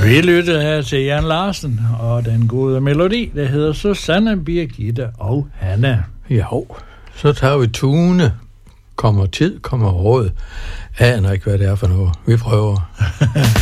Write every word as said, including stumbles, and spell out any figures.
Vi lytter her til Jan Larsen og den gode melodi, der hedder Susanne, Birgitte og Hanna. Jo, så tager vi Tune. Kommer tid, kommer råd. Aner ikke, hvad det er for noget. Vi prøver.